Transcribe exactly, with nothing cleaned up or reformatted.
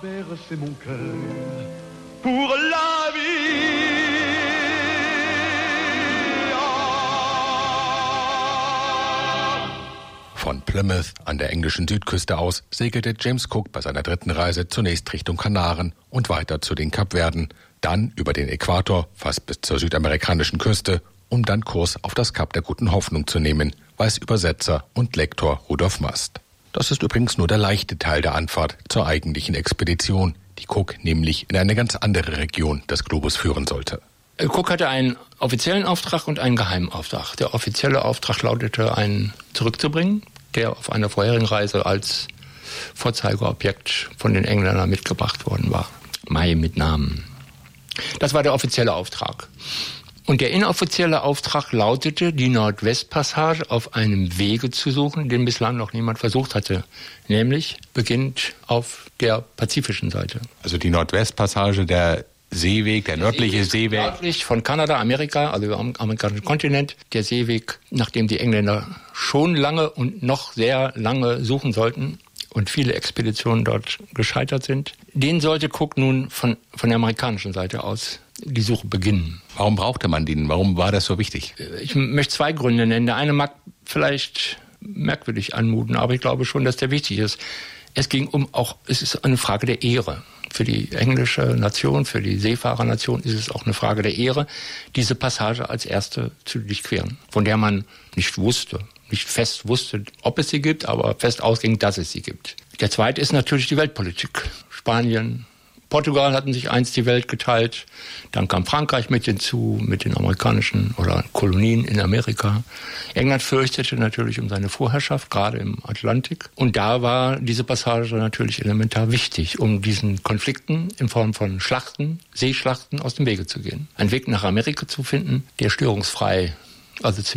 bercer mon cœur pour la vie. Von Plymouth an der englischen Südküste aus segelte James Cook bei seiner dritten Reise zunächst Richtung Kanaren und weiter zu den Kapverden, dann über den Äquator fast bis zur südamerikanischen Küste, um dann Kurs auf das Kap der Guten Hoffnung zu nehmen, weiß Übersetzer und Lektor Rudolf Mast. Das ist übrigens nur der leichte Teil der Anfahrt zur eigentlichen Expedition, die Cook nämlich in eine ganz andere Region des Globus führen sollte. Cook hatte einen offiziellen Auftrag und einen geheimen Auftrag. Der offizielle Auftrag lautete, einen zurückzubringen, der auf einer vorherigen Reise als Vorzeigeobjekt von den Engländern mitgebracht worden war. Mai mit Namen. Das war der offizielle Auftrag. Und der inoffizielle Auftrag lautete, die Nordwestpassage auf einem Wege zu suchen, den bislang noch niemand versucht hatte. Nämlich beginnt auf der pazifischen Seite. Also die Nordwestpassage, der Seeweg, der nördliche Seeweg. Nördlich von Kanada, Amerika, also am amerikanischen Kontinent. Der Seeweg, nachdem die Engländer schon lange und noch sehr lange suchen sollten und viele Expeditionen dort gescheitert sind. Den sollte Cook nun von, von der amerikanischen Seite aus die Suche beginnen. Warum brauchte man den? Warum war das so wichtig? Ich möchte zwei Gründe nennen. Der eine mag vielleicht merkwürdig anmuten, aber ich glaube schon, dass der wichtig ist. Es ging um auch, es ist eine Frage der Ehre. Für die englische Nation, für die Seefahrernation ist es auch eine Frage der Ehre, diese Passage als erste zu durchqueren, von der man nicht wusste, nicht fest wusste, ob es sie gibt, aber fest ausging, dass es sie gibt. Der zweite ist natürlich die Weltpolitik. Spanien, Portugal hatten sich einst die Welt geteilt, dann kam Frankreich mit hinzu, mit den amerikanischen oder Kolonien in Amerika. England fürchtete natürlich um seine Vorherrschaft, gerade im Atlantik. Und da war diese Passage natürlich elementar wichtig, um diesen Konflikten in Form von Schlachten, Seeschlachten aus dem Wege zu gehen. Einen Weg nach Amerika zu finden, der störungsfrei, also